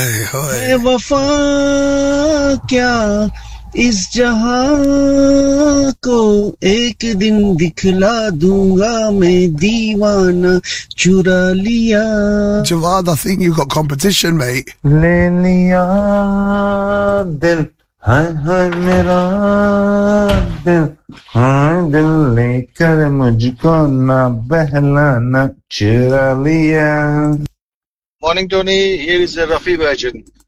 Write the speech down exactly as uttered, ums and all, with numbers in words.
है वफा क्या इस जहां को एक दिन दिखला दूंगा मैं दीवाना चुरा लिया. Jawad, I think you've got competition, mate. ले लिया दिल हाय हाय मेरा दिल हाय दिल लेकर मुझको ना बहलाना चुरा लिया. Morning, Tony. Here is a Rafi version.